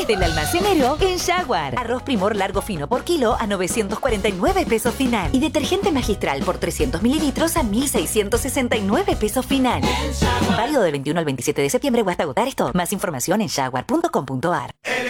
El almacenero en Jaguar. Arroz Primor largo fino por kilo a 949 pesos final. Y detergente Magistral por 300 mililitros a 1.669 pesos final. Válido del 21 al 27 de septiembre o hasta agotar esto. Más información en jaguar.com.ar.